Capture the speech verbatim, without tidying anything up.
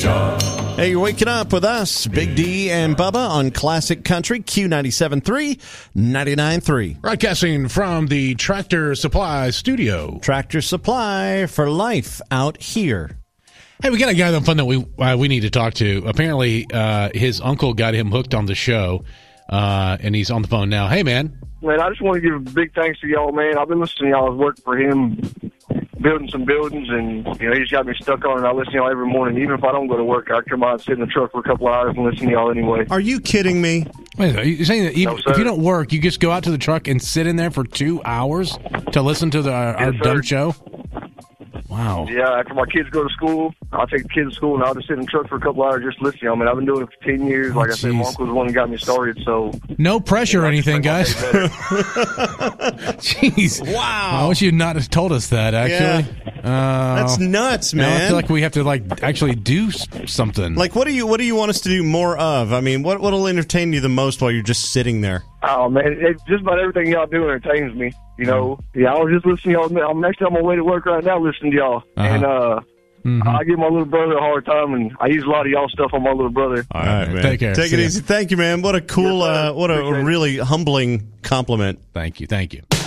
Hey, you're waking up with us, Big D and Bubba on Classic Country, Q ninety-seven point three, ninety-nine point three. Broadcasting from the Tractor Supply studio. Tractor Supply for life out here. Hey, we got a guy on the phone that we uh, we need to talk to. Apparently, uh, his uncle got him hooked on the show, uh, and he's on the phone now. Hey, man. Man, I just want to give a big thanks to y'all, man. I've been listening to y'all. I was working for him, building some buildings, and you know, he just got me stuck on it. I listen to y'all every morning. Even if I don't go to work, I come out and sit in the truck for a couple of hours and listen to y'all anyway. Are you kidding me? Wait, are you saying that even, No, if you don't work, you just go out to the truck and sit in there for two hours to listen to the, our, our Yes, dumb sir. show? Wow. Yeah, after my kids go to school, I'll take the kids to school, and I'll just sit in the truck for a couple of hours just listening to y'all. Man, I've been doing it for ten years. Like I said, my jeez. uncle was the one who got me started, so... No pressure or anything, I guys. just think I'll take better. Jeez. Wow. I wish you'd not have told us that, actually. Uh, That's nuts, now man. I feel like we have to like actually do s- something. Like, what do you what do you want us to do more of? I mean, what what'll entertain you the most while you're just sitting there? Oh, man, it, just about everything y'all do entertains me, you know. Yeah, I was just listening to y'all. I'm actually on my way to work right now listening to y'all. Uh-huh. And uh, Mhm. I give my little brother a hard time, and I use a lot of y'all stuff on my little brother. All right, man. Take care. Take See it ya. easy. Thank you, man. What a cool, Yes, sir. uh, what a Appreciate it. really humbling compliment. Thank you. Thank you.